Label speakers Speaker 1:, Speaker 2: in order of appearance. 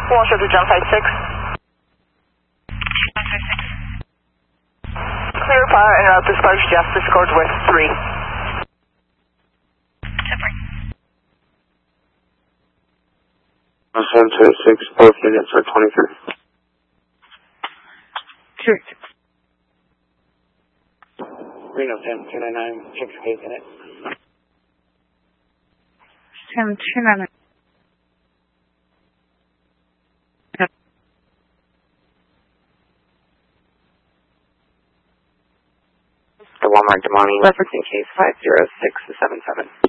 Speaker 1: Wash up to John 56. Clear power and route dispatch Justice Court West 3.
Speaker 2: Seven two six, both units are 23.
Speaker 3: Sure.
Speaker 2: Reno 10-299, check your case in it.
Speaker 3: 10-299.
Speaker 2: The Walmart Damani, referencing case 50677.